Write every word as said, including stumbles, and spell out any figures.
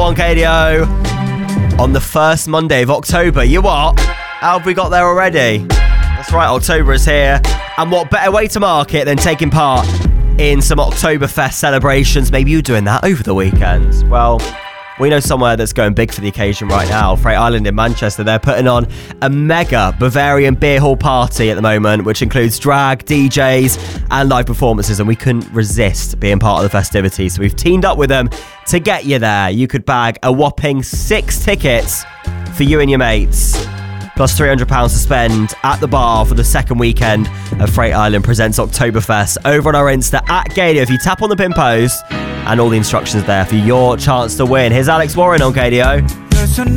on K D O on the first Monday of October. You what? How have we got there already? That's right, October is here. And what better way to mark it than taking part in some Oktoberfest celebrations? Maybe you doing that over the weekend. Well, we know somewhere that's going big for the occasion right now. Freight Island in Manchester. They're putting on a mega Bavarian beer hall party at the moment, which includes drag, D Js, and live performances. And we couldn't resist being part of the festivities. So we've teamed up with them to get you there. You could bag a whopping six tickets for you and your mates, plus three hundred pounds to spend at the bar for the second weekend of Freight Island Presents Oktoberfest over on our Insta at Gadio. If you tap on the pin post, and all the instructions there for your chance to win. Here's Alex Warren on K D O.